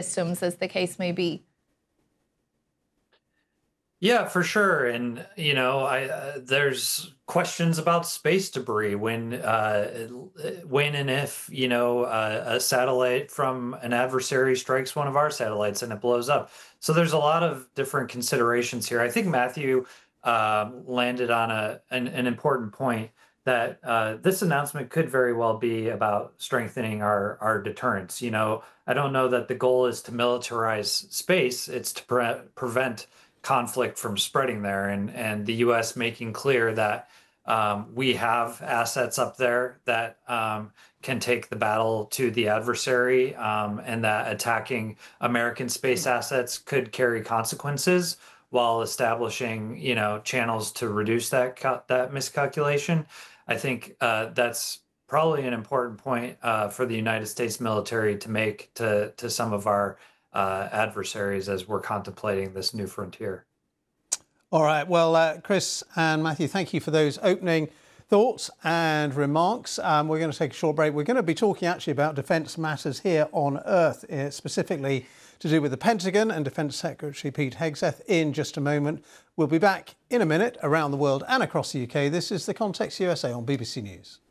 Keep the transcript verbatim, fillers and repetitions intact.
systems, as the case may be. Yeah, for sure. And you know, I uh, there's questions about space debris when, uh, when and if you know uh, a satellite from an adversary strikes one of our satellites and it blows up. So there's a lot of different considerations here. I think Matthew uh, landed on a an, an important point that uh, this announcement could very well be about strengthening our our deterrence. You know, I don't know that the goal is to militarize space; it's to pre prevent conflict from spreading there, and and the U S making clear that um, we have assets up there that um, can take the battle to the adversary, um, and that attacking American space assets could carry consequences while establishing, you know, channels to reduce that that miscalculation. I think uh, that's probably an important point uh, for the United States military to make to to some of our uh, adversaries as we're contemplating this new frontier. All right. Well, uh, Chris and Matthew, thank you for those opening thoughts and remarks. Um, we're going to take a short break. We're going to be talking actually about defence matters here on Earth, uh, specifically to do with the Pentagon and Defence Secretary Pete Hegseth in just a moment. We'll be back in a minute around the world and across the U K. This is The Context U S A on B B C News.